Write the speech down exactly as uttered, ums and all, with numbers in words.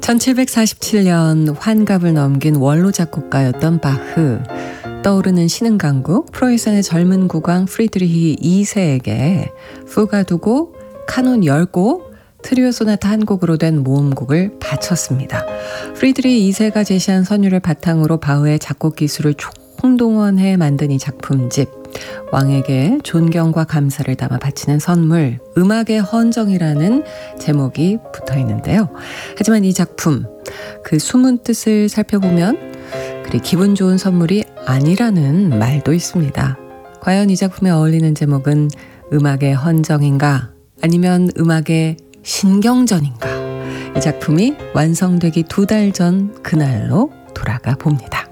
천칠백사십칠 년 환갑을 넘긴 원로 작곡가였던 바흐. 떠오르는 신흥강국 프로이센의 젊은 국왕 프리드리히 이 세에게 푸가 두 곡, 카논 열 곡, 트리오 소나타 한 곡으로 된 모음곡을 바쳤습니다. 프리드리히 이 세가 제시한 선율을 바탕으로 바흐의 작곡 기술을 총동원해 만든 이 작품집. 왕에게 존경과 감사를 담아 바치는 선물, 음악의 헌정이라는 제목이 붙어 있는데요. 하지만 이 작품, 그 숨은 뜻을 살펴보면 그리 기분 좋은 선물이 아니라는 말도 있습니다. 과연 이 작품에 어울리는 제목은 음악의 헌정인가? 아니면 음악의 신경전인가? 이 작품이 완성되기 두 달 전 그날로 돌아가 봅니다.